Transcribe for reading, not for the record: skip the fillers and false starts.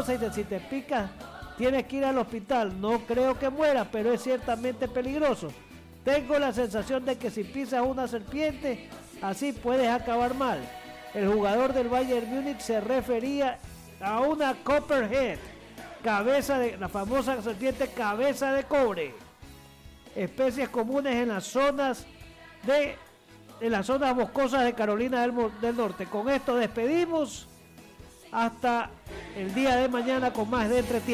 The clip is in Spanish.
venenosa y si te pica tienes que ir al hospital. No creo que muera, pero es ciertamente peligroso. Tengo la sensación de que si pisas una serpiente, así puedes acabar mal. El jugador del Bayern Múnich se refería a una Copperhead, la famosa serpiente cabeza de cobre. Especies comunes en las zonas boscosas de Carolina del Norte. Con esto despedimos hasta el día de mañana con más de Entretiempo.